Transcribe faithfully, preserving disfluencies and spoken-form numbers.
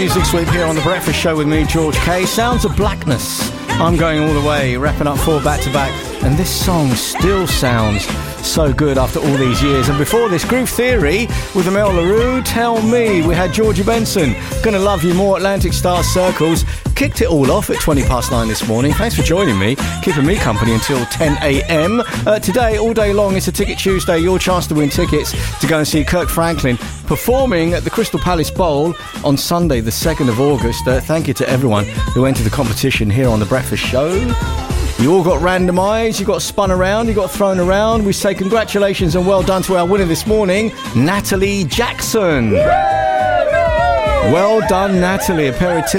Music Sweep here on The Breakfast Show with me, George Kay. Sounds of Blackness. I'm going all the way, wrapping up four back-to-back. And this song still sounds so good after all these years. And before this, Groove Theory with Amel Larue, Tell Me. We had Georgie Benson, Gonna Love You More, Atlantic Star Circles. Kicked it all off at twenty past nine this morning. Thanks for joining me, keeping me company until ten a.m. Uh, today, all day long, it's a Ticket Tuesday. Your chance to win tickets to go and see Kirk Franklin performing at the Crystal Palace Bowl on Sunday, the second of August. Uh, thank you to everyone who entered the competition here on The Breakfast Show. You all got randomised, you got spun around, you got thrown around. We say congratulations and well done to our winner this morning, Natalie Jackson. Well done, Natalie. A pair of tickets